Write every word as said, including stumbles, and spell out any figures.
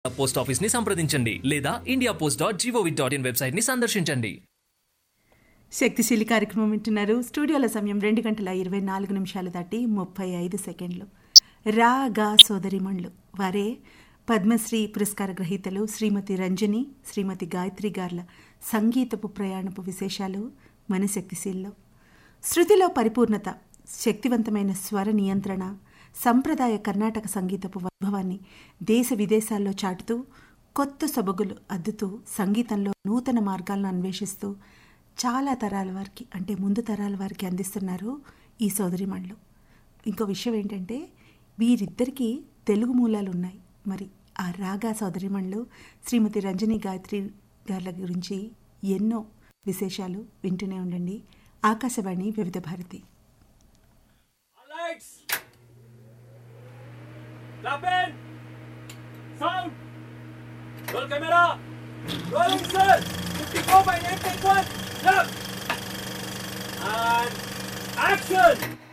Post office ని సంప్రదించండి లేదా India post dot GOV dot in website ని సందర్శించండి. శక్తిశీలి కార్యక్రమం వింటున్నారు. స్టూడియోల సమయం రెండు గంటల ఇరవై నాలుగు నిమిషాలు దాటి ముప్పై ఐదు సెకండ్లు. రా గా సోదరిమణులు వారే పద్మశ్రీ పురస్కార గ్రహీతలు శ్రీమతి రంజని, శ్రీమతి గాయత్రి గార్ల సంగీతపు ప్రయాణపు విశేషాలు మన శక్తిశీల్లో. శృతిలో పరిపూర్ణత, శక్తివంతమైన స్వర నియంత్రణ, సంప్రదాయ కర్ణాటక సంగీతపు వైభవాన్ని దేశ విదేశాల్లో చాటుతూ కొత్త సొబగులు అద్దుతూ సంగీతంలో నూతన మార్గాలను అన్వేషిస్తూ చాలా తరాల వారికి అంటే ముందు తరాల వారికి అందిస్తున్నారు ఈ సోదరిమణులు. ఇంకో విషయం ఏంటంటే వీరిద్దరికీ తెలుగు మూలాలు ఉన్నాయి. మరి ఆ రాగా సోదరిమణులు శ్రీమతి రంజని గాయత్రి గార్ల గురించి ఎన్నో విశేషాలు వింటూనే ఉండండి. ఆకాశవాణి వివిధ Bharati. Clap in! Sound! Roll camera! Rolling sir! fifty-four by eight take one! Clap! And action!